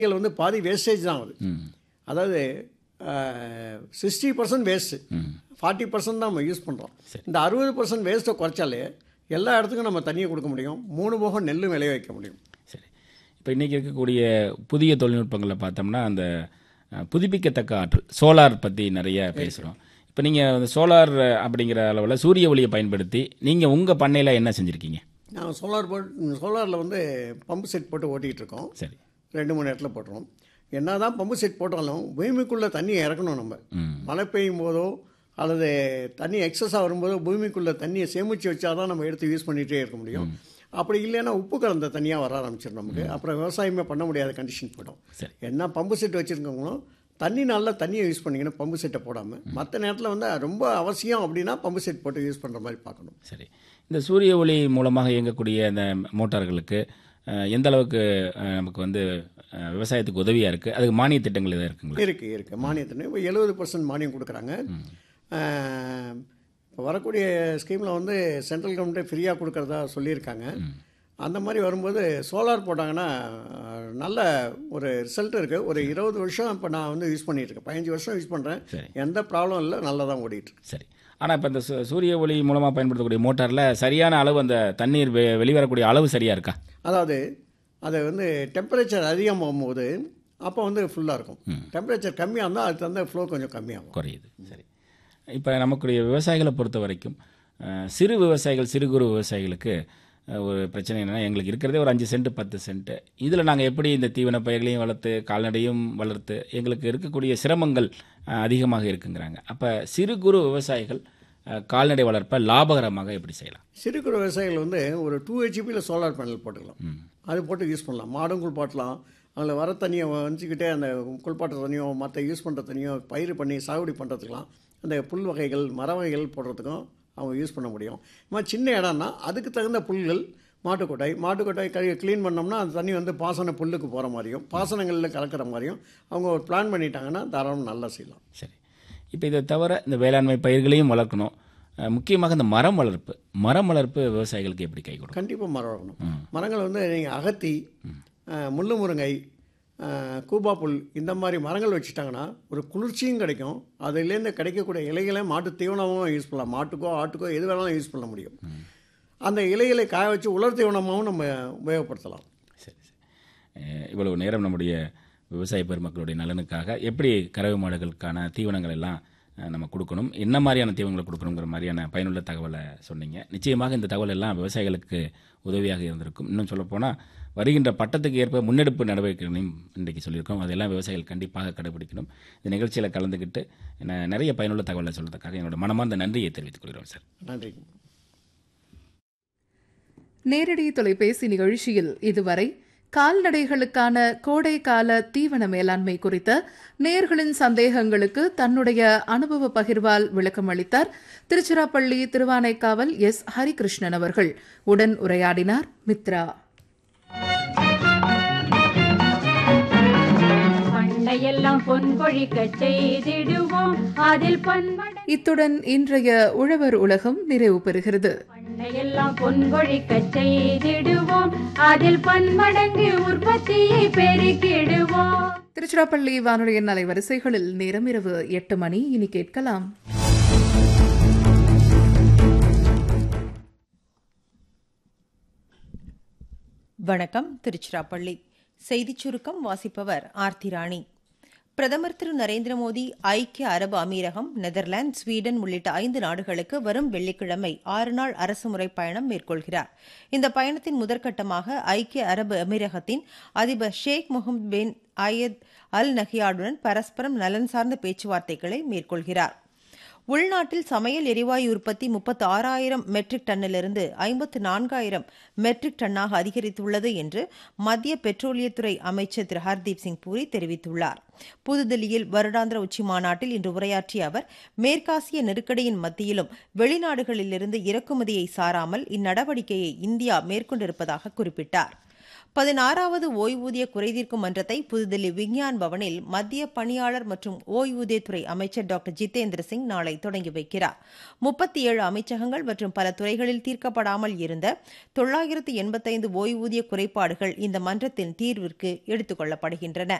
வந்து பாதி வேஸ்டேஜ் தான் ஆகுது. அதாவது 60% வேஸ்ட்டு, 40% தான் நம்ம யூஸ் பண்ணுறோம். இந்த 60% வேஸ்ட்டை குறைச்சாலே எல்லா இடத்துக்கும் நம்ம தண்ணியை கொடுக்க முடியும், 3 போகம் நெல்லும் விளைய வைக்க முடியும். சரி, இப்போ இன்றைக்கி இருக்கக்கூடிய புதிய தொழில்நுட்பங்களில் பார்த்தோம்னா அந்த புதுப்பிக்கத்தக்க ஆற்றல் சோலார் பற்றி நிறைய பேசுகிறோம். இப்போ நீங்கள் அந்த சோலார் அப்படிங்கிற அளவில் சூரிய ஒளியை பயன்படுத்தி நீங்கள் உங்கள் பண்ணையில் என்ன செஞ்சுருக்கீங்க? நாங்கள் சோலாரில் வந்து பம்பு செட் போட்டு ஓட்டிகிட்டு இருக்கோம். சரி, 2-3 இடத்துல போட்டுறோம். என்ன தான் பம்பு செட் போட்டாலும் பூமிக்குள்ளே தண்ணியை இறக்கணும். நம்ம மழை பெய்யும் போதோ அல்லது தண்ணி எக்ஸஸாக வரும்போதோ பூமிக்குள்ளே தண்ணியை சேமித்து வச்சா தான் நம்ம எடுத்து யூஸ் பண்ணிகிட்டே இருக்க முடியும். அப்படி இல்லைன்னா உப்பு கலந்த தண்ணியாக வர ஆரம்பிச்சிடும் நமக்கு. அப்புறம் விவசாயமே பண்ண முடியாத கண்டிஷன் போய்டும். என்ன பம்பு செட் வச்சுருக்கவங்களும் தண்ணி நாளில் தண்ணியை யூஸ் பண்ணிக்கணும், பம்பு செட்டை போடாமல். மற்ற நேரத்தில் வந்து ரொம்ப அவசியம் அப்படின்னா பம்பு செட் போட்டு யூஸ் பண்ணுற மாதிரி பார்க்கணும். சரி, இந்த சூரிய ஒளி மூலமாக இயங்கக்கூடிய இந்த மோட்டார்களுக்கு எந்த அளவுக்கு நமக்கு வந்து விவசாயத்துக்கு உதவியாக இருக்குது? அதுக்கு மானிய திட்டங்கள் எதாவது இருக்குங்களா? இருக்குது மானிய திட்டம். இப்போ 70% மானியம் கொடுக்குறாங்க. இப்போ வரக்கூடிய ஸ்கீமில் வந்து சென்ட்ரல் கவர்மெண்ட்டே ஃப்ரீயாக கொடுக்குறதா சொல்லியிருக்காங்க. அந்த மாதிரி வரும்போது சோலார் போட்டாங்கன்னா நல்ல ஒரு ரிசல்ட் இருக்குது. ஒரு 20 வருஷம் இப்போ நான் வந்து யூஸ் பண்ணிகிட்ருக்கேன், 15 வருஷம் யூஸ் பண்ணுறேன். எந்த ப்ராப்ளம் இல்லை, நல்லா தான் ஓடிட்டுருக்கு. சரி, ஆனால் இப்போ இந்த சூரிய ஒளி மூலமாக பயன்படுத்தக்கூடிய மோட்டாரில் சரியான அளவு அந்த தண்ணீர் வெளிவரக்கூடிய அளவு சரியாக இருக்கா? அதாவது அது வந்து டெம்பரேச்சர் அதிகமாகும் போது அப்போ வந்து ஃபுல்லாக இருக்கும். டெம்பரேச்சர் கம்மியாக இருந்தால் அதுக்கு தகுந்த ஃப்ளோ கொஞ்சம் கம்மியாகும், குறையுது. சரி, இப்போ நமக்குடைய விவசாயிகளை பொறுத்த வரைக்கும் சிறு விவசாயிகள், சிறு குறு விவசாயிகளுக்கு ஒரு பிரச்சனை என்னென்னா, எங்களுக்கு இருக்கிறதே ஒரு 5 சென்ட் 10 சென்ட், இதில் நாங்கள் எப்படி இந்த தீவன பயிர்களையும் வளர்த்து கால்நடையும் வளர்த்து எங்களுக்கு இருக்கக்கூடிய சிரமங்கள் அதிகமாக இருக்குங்கிறாங்க. அப்போ சிறு குறு விவசாயிகள் கால்நடை வளர்ப்பை லாபகரமாக எப்படி செய்யலாம்? சிறு குறு விவசாயிகள் வந்து ஒரு 2 ஹெச்பியில் சோலார் பேனல் போட்டுக்கலாம். அது போட்டு யூஸ் பண்ணலாம். மாடும் குளிப்பாட்டலாம், அதில் வர தண்ணியை வச்சுக்கிட்டே அந்த குளிப்பாட்டுற தண்ணியோ மற்ற யூஸ் பண்ணுற தண்ணியோ பயிர் பண்ணி சாகுபடி பண்ணுறதுக்கெலாம், அந்த புல் வகைகள் மர வகைகள் போடுறதுக்கும் அவங்க யூஸ் பண்ண முடியும். இந்த மாதிரி சின்ன இடம்னா அதுக்கு தகுந்த புல்கள், மாட்டுக்கொட்டாய் க்ளீன் பண்ணோம்னா அந்த தண்ணி வந்து பாசன புல்லுக்கு போகிற மாதிரியும் பாசனங்களில் கலக்கிற மாதிரியும் அவங்க ஒரு பிளான் பண்ணிட்டாங்கன்னா தாராளம் நல்லா செய்யலாம். சரி, இப்போ இதை தவிர இந்த வேளாண்மை பயிர்களையும் வளர்க்கணும். முக்கியமாக இந்த மரம் வளர்ப்பு விவசாயிகளுக்கு எப்படி கை கொடுக்கும்? கண்டிப்பாக மரம் வளர்க்கணும். மரங்கள் வந்து நீங்கள் அகத்தி, முள்ளு முருங்கை, கூபா புல் இந்த மாதிரி மரங்கள் வச்சுட்டாங்கன்னா ஒரு குளிர்ச்சியும் கிடைக்கும். அதுலேருந்து கிடைக்கக்கூடிய இலைகளை மாட்டு தீவனமாகவும் யூஸ் பண்ணலாம். மாட்டுக்கோ ஆட்டுக்கோ எது வேணாலும் யூஸ் பண்ண முடியும். அந்த இலைகளை காய வச்சு உலர் தீவனமாகவும் நம்ம உபயோகப்படுத்தலாம். சரி, இவ்வளவு நேரம் நம்முடைய விவசாய பெருமக்களுடைய நலனுக்காக எப்படி கறவை மாடுகளுக்கான தீவனங்கள் எல்லாம் நம்ம கொடுக்கணும், என்ன மாதிரியான தீவனங்களை கொடுக்கணுங்கிற மாதிரியான பயனுள்ள தகவலை சொன்னீங்க. நிச்சயமாக இந்த தகவல் எல்லாம் விவசாயிகளுக்கு உதவியாக இருந்திருக்கும். இன்னும் சொல்லப்போனால் வருகின்ற பட்டத்துக்கு ஏற்ப முன்னெடுப்பு நடவடிக்கைகளையும் இன்றைக்கு சொல்லியிருக்கோம். அதெல்லாம் விவசாயிகள் கண்டிப்பாக கடைபிடிக்கணும். இந்த நிகழ்ச்சியில் கலந்துக்கிட்டு நிறைய பயனுள்ள தகவலை சொல்றதுக்காக என்னோட மனமார்ந்த நன்றியை தெரிவித்துக் கொள்கிறோம் சார். நன்றி. நேரடி தொலைபேசி நிகழ்ச்சியில் இதுவரை கால்நடைகளுக்கான கோடை கால தீவன மேலாண்மை குறித்த நேயர்களின் சந்தேகங்களுக்கு தன்னுடைய அனுபவ பகிர்வால் விளக்கம் அளித்தார் திருச்சிராப்பள்ளி திருவானைக்காவல் எஸ் ஹரிகிருஷ்ணன் அவர்கள். உடன் உரையாடினார் மித்ரா. இத்துடன் இன்றைய உழவர் உலகம் நிறைவு பெறுகிறது. எல்லாம் பொன்கொழிக்க செய்திடுவோம், அதில் பன்மடங்கு உற்பத்தியை பெருக்கிடுவோம். திருச்சிராப்பள்ளி வானொலியின் அலைவரிசைகளில் நேரம் இரவு 8 மணி. இனி கேட்கலாம் வணக்கம். திருச்சிராப்பள்ளி செய்திச் சுருக்கம் வாசிப்பவர் ஆர்த்தி ராணி. பிரதமர் திரு நரேந்திர மோடி ஐக்கிய அரபு அமீரகம், நெதர்லாந்து, ஸ்வீடன் உள்ளிட்ட 5 நாடுகளுக்கு வரும் வெள்ளிக்கிழமை 6 நாள் அரசுமுறை பயணம் மேற்கொள்கிறார். இந்த பயணத்தின் முதற்கட்டமாக ஐக்கிய அரபு அமீரகத்தின் அதிபர் ஷேக் முகமது பின் அயத் அல் நஹியானுடன் பரஸ்பரம் நலன் சார்ந்த பேச்சுவார்த்தைகளை மேற்கொள்கிறார். உள்நாட்டில் சமையல் எரிவாயு உற்பத்தி 36,000 மெட்ரிக் டன்னிலிருந்து 54,000 மெட்ரிக் டன்னாக அதிகரித்துள்ளது என்று மத்திய பெட்ரோலியத்துறை அமைச்சர் திரு ஹர்தீப் சிங் பூரி தெரிவித்துள்ளார். புதுதில்லியில் வருடாந்திர உச்சி மாநாட்டில் இன்று உரையாற்றிய அவர், மேற்காசிய நெருக்கடியின் மத்தியிலும் வெளிநாடுகளிலிருந்து இறக்குமதியை சாராமல் இந்நடவடிக்கையை இந்தியா மேற்கொண்டிருப்பதாக குறிப்பிட்டார். 16வது ஓய்வூதிய குறைதீர்க்கும் மன்றத்தை புதுதில்லி விஞ்ஞான் பவனில் மத்திய பணியாளர் மற்றும் ஓய்வூதியத்துறை அமைச்சர் டாக்டர் ஜிதேந்திர சிங் நாளை தொடங்கி வைக்கிறார். 37 அமைச்சகங்கள் மற்றும் பல துறைகளில் தீர்க்கப்படாமல் இருந்த 985 ஓய்வூதிய குறைபாடுகள் இந்த மன்றத்தின் தீர்விற்கு எடுத்துக் கொள்ளப்படுகின்றன.